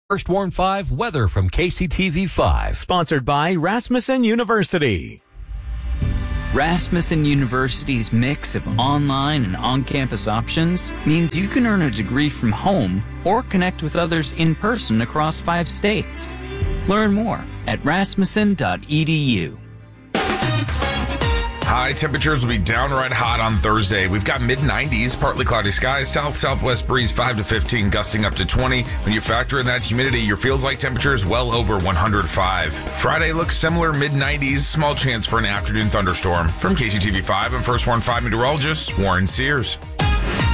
First Warn 5 weather from KCTV 5. Sponsored by Rasmussen University. Rasmussen University's mix of online and on-campus options means you can earn a degree from home or connect with others in person across 5 states. Learn more at rasmussen.edu. High temperatures will be downright hot on Thursday. We've got mid-90s, partly cloudy skies, south-southwest breeze 5 to 15, gusting up to 20. When you factor in that humidity, your feels-like temperature is well over 105. Friday looks similar, mid-90s, small chance for an afternoon thunderstorm. From KCTV 5, I'm First Warn 5 meteorologist Warren Sears.